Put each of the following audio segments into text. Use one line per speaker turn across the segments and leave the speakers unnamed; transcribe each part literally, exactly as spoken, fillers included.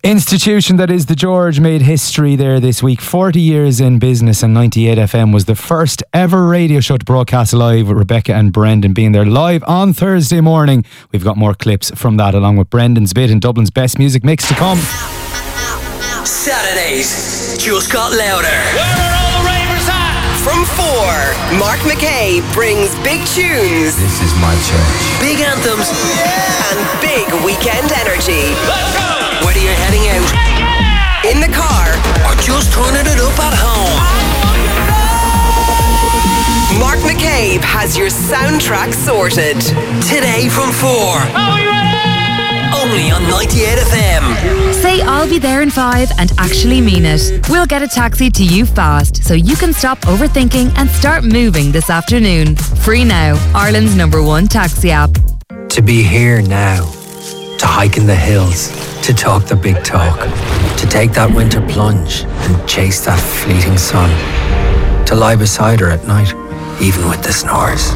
Institution that is the George made history there this week. forty years in business, and ninety-eight F M was the first ever radio show to broadcast live with Rebecca and Brendan being there live on Thursday morning. We've got more clips from that along with Brendan's bit and Dublin's best music mix to come.
Saturdays just got louder.
Where are all the ravers at?
From four, Mark McKay brings big tunes.
This is my church.
Big anthems and big weekend energy.
Let's go!
Whether you're heading out,
Yeah!
in the car, or just turning it up at home, Mark McCabe has your soundtrack sorted. Today from four.
Are we ready?
Only on ninety-eight F M.
Say I'll be there in five and actually mean it. We'll get a taxi to you fast so you can stop overthinking and start moving this afternoon. Free now, Ireland's number one taxi app.
To be here now. To hike in the hills. To talk the big talk. To take that winter plunge and chase that fleeting sun. To lie beside her at night, even with the snores.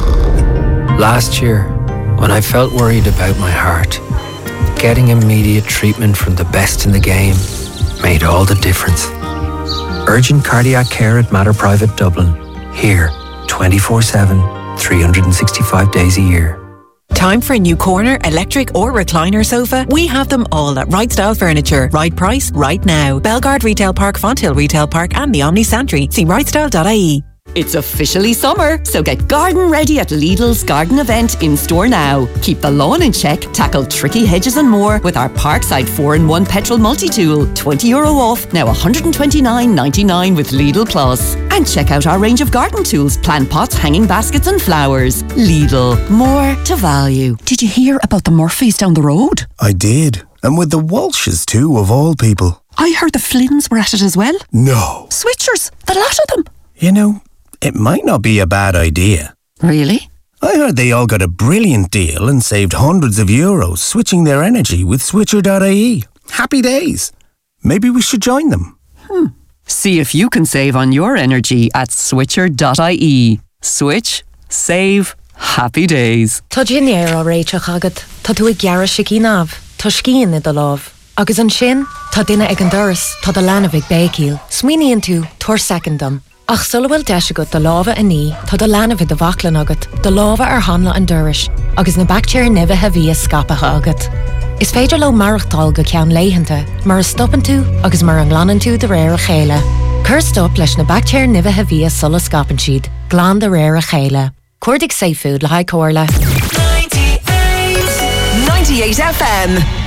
Last year, when I felt worried about my heart, getting immediate treatment from the best in the game made all the difference. Urgent cardiac care at Mater Private Dublin. Here, twenty-four seven, three hundred sixty-five days a year.
Time for a new corner, electric or recliner sofa? We have them all at Right Style Furniture. Right price, right now. Belgard Retail Park, Fonthill Retail Park and the Omni Santry. See right style dot I E. It's officially summer, so get garden ready at Lidl's garden event in store now. Keep the lawn in check, tackle tricky hedges and more with our Parkside four in one petrol multi-tool. twenty euro off, now one hundred twenty-nine ninety-nine with Lidl Plus. And check out our range of garden tools, plant pots, hanging baskets and flowers. Lidl, more to value.
Did you hear about the Murphys down the road?
I did. And with the Walshes too, of all people.
I heard the Flynns were at it as well.
No.
Switchers, the lot of them.
You know, it might not be a bad idea.
Really?
I heard they all got a brilliant deal and saved hundreds of euros switching their energy with switcher dot I E. Happy days. Maybe we should join them.
Hmm. See if you can save on your energy at switcher dot I E. Switch, save, happy days.
Tá Ginnéar á réiteach agat, tá tú ag gearra sicí-náb, tá scían i do láb. Agus an sin, tá duine ag an doras, tá do leanamh ag bécíl. Smuoiníonn tú, tuair secondam. Ach sulhfuil deis agat do lábha a ní, tá do leanamh i do bhaclan agat, do lábha ar hanla an doras, agus na bactéir nimhe bhí scapatha agat. Is féidir le marachtáil go ceann léitheanta, mar a stoppan tú agus mar an ghlanan tú de réir a chéile. Cur stop leis na bactéir nimhe bhí sulla scapan siad, glán de réir a chéile. Cuirdig Safe Food le haid comhairle.
ninety-eight F M.